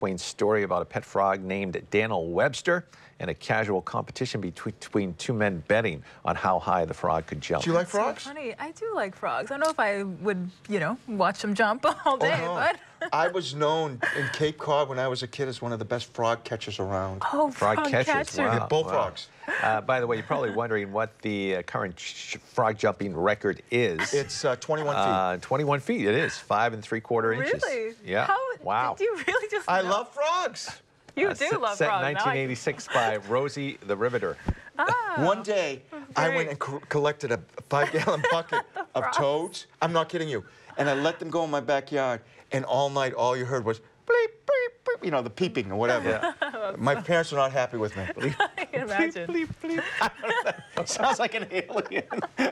Story about a pet frog named Daniel Webster and a casual competition between two men betting on how high the frog could jump. Do you like frogs? So funny. I do like frogs. I don't know if I would, watch them jump all day, but... I was known in Cape Cod when I was a kid as one of the best frog catchers around. Oh, frog catchers. Wow. Yeah, bullfrogs. By the way, you're probably wondering what the current frog jumping record is. It's 21 feet. 21 feet, it is. 5 3/4 inches. Really? Yeah. Wow. Did you really just I know? love frogs. You do love set frogs. in 1986 by Rosie the Riveter. Oh, One day, I went and collected a 5-gallon bucket of toads. I'm not kidding you. And I let them go in my backyard. And all night, all you heard was bleep, bleep, bleep, the peeping or whatever. Yeah. My parents were not happy with me. I can imagine. Bleep, bleep, bleep. Sounds like an alien.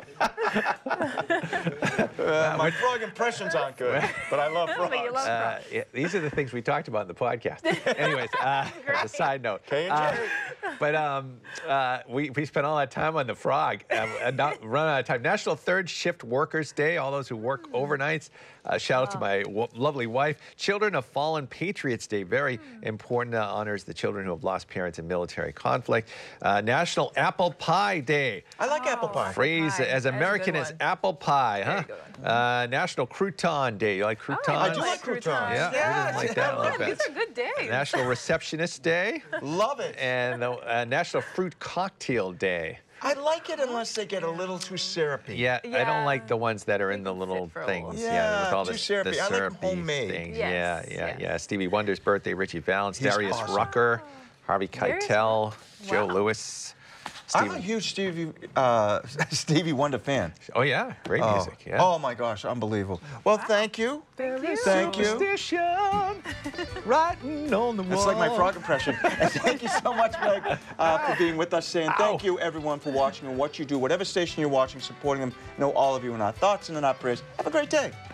My frog impressions aren't good, but I love frogs. But you love frogs. Yeah, these are the things we talked about in the podcast. Anyways, as a side note. K&J. But we spent all that time on the frog. Not run out of time. National Third Shift Workers Day, all those who work overnights. Shout out to my lovely wife. Children of Fallen Patriots Day, very important, honors the children who have lost parents in military conflict. National Apple Pie Day. I like apple pie. Phrase pie. as That's a American good as one. apple pie, Very huh? good National Crouton Day. You like croutons? I do like croutons. Yeah, Yes. we didn't like that. Yeah, these are good days. National Receptionist Day Love it. and National Fruit Cocktail Day. I like it unless they get a little too syrupy. Yeah, I don't Yeah. like the ones that are in They the can little sit for a things. while. Yeah, with all too the syrupy. I like syrupy homemade. things. Yes, Yeah. Stevie Wonder's birthday, Richie Valens, He's Darius awesome. Rucker, Harvey Darius Keitel, Joe Wow. Lewis. I'm a huge Stevie Wonder fan. Oh yeah, great music. Yeah. Oh my gosh, unbelievable. Well, thank you. Thank you. Superstition, writing on the wall. That's like my frog impression. And thank you so much, Meg, for being with us. Saying thank you, everyone, for watching and what you do. Whatever station you're watching, supporting them. Know all of you in our thoughts and in our prayers. Have a great day.